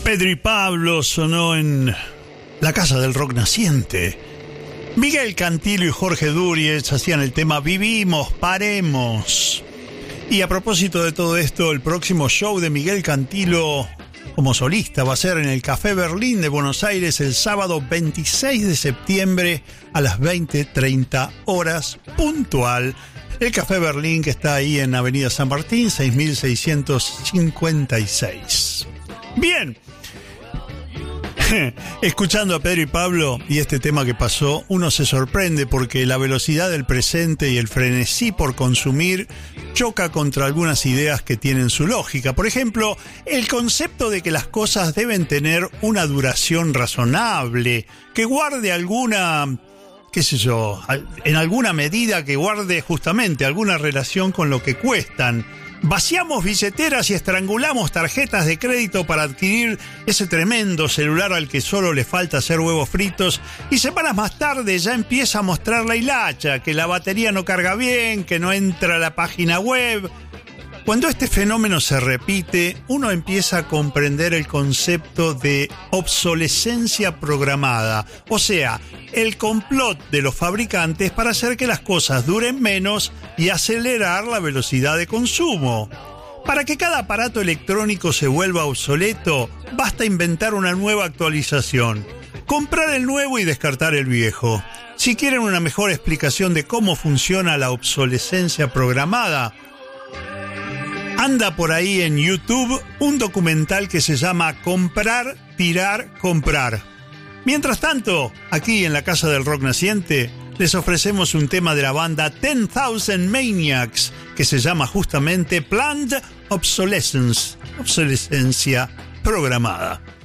Pedro y Pablo sonó en la Casa del Rock Naciente. Miguel Cantilo y Jorge Duriez hacían el tema Vivimos, Paremos. Y a propósito de todo esto, el próximo show de Miguel Cantilo como solista va a ser en el Café Berlín de Buenos Aires el sábado 26 de septiembre a las 20:30 horas puntual. El Café Berlín, que está ahí en Avenida San Martín, 6656. Bien. Escuchando a Pedro y Pablo y este tema que pasó, uno se sorprende porque la velocidad del presente y el frenesí por consumir choca contra algunas ideas que tienen su lógica. Por ejemplo, el concepto de que las cosas deben tener una duración razonable, que guarde alguna, qué sé yo, en alguna medida que guarde justamente alguna relación con lo que cuestan. Vaciamos billeteras y estrangulamos tarjetas de crédito para adquirir ese tremendo celular al que solo le falta hacer huevos fritos, y semanas más tarde ya empieza a mostrar la hilacha, que la batería no carga bien, que no entra a la página web. Cuando este fenómeno se repite, uno empieza a comprender el concepto de obsolescencia programada, o sea, el complot de los fabricantes para hacer que las cosas duren menos y acelerar la velocidad de consumo. Para que cada aparato electrónico se vuelva obsoleto, basta inventar una nueva actualización, comprar el nuevo y descartar el viejo. Si quieren una mejor explicación de cómo funciona la obsolescencia programada, anda por ahí en YouTube un documental que se llama Comprar, Tirar, Comprar. Mientras tanto, aquí en la Casa del Rock Naciente, les ofrecemos un tema de la banda 10,000 Maniacs que se llama justamente Planned Obsolescence, obsolescencia programada.